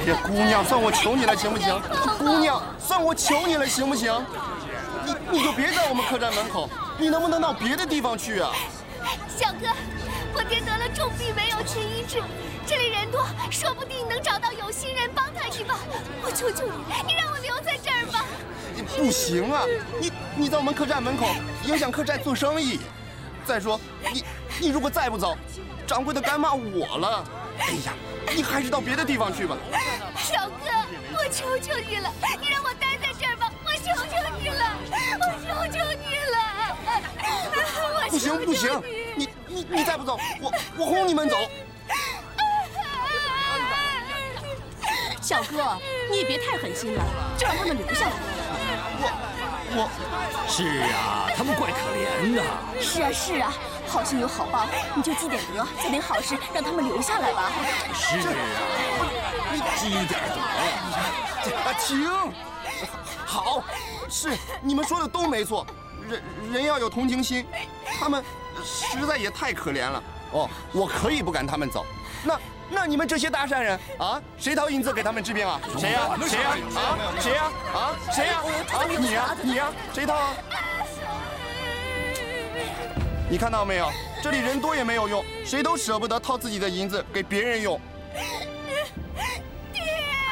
这姑娘，算我求你了，行不行？姑娘，算我求你了，行不行？你就别在我们客栈门口，你能不能到别的地方去啊？ 小哥，我爹得了重病，没有钱医治，这里人多，说不定能找到有心人帮他一把。我求求你，你让我留在这儿吧。 不行啊，你在我们客栈门口影响客栈做生意。再说，你如果再不走，掌柜的该骂我了。哎呀，你还是到别的地方去吧。 小哥，我求求你了，你让我待在这儿吧，我求求你了，我求求你了。 不行不行，你再不走，我轰你们走。 小哥，你也别太狠心了，就让他们留下来。 我是啊，他们怪可怜的。 是啊，好心有好报，你就积点德，做点好事，让他们留下来吧。 是啊，积点德。 停！好，是你们说的都没错，人要有同情心，他们实在也太可怜了。哦，我可以不赶他们走。那你们这些搭讪人啊，谁掏银子给他们治病啊？谁呀？谁呀？啊？谁呀？啊？谁呀？啊？你呀？你呀？谁掏啊？你看到没有？这里人多也没有用，谁都舍不得掏自己的银子给别人用。 爹，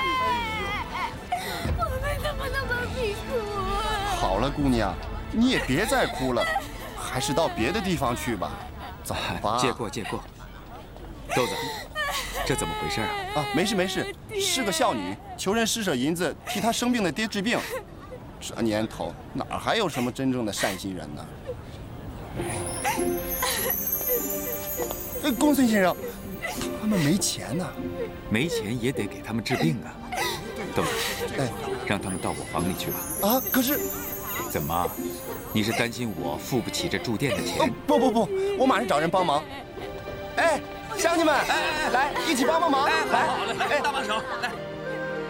我们能不能帮你哭？ 好了，姑娘，你也别再哭了，还是到别的地方去吧。走吧。 借过。豆子，这怎么回事啊？ 啊，没事，是个孝女，求人施舍银子替她生病的爹治病。这年头哪还有什么真正的善心人呢？公孙先生，他们没钱呢。 没钱也得给他们治病啊。豆子，让他们到我房里去吧。 啊，可是， 怎么？你是担心我付不起这住店的钱？ 不，我马上找人帮忙。哎，乡亲们，来一起帮忙！来， 大把手，来。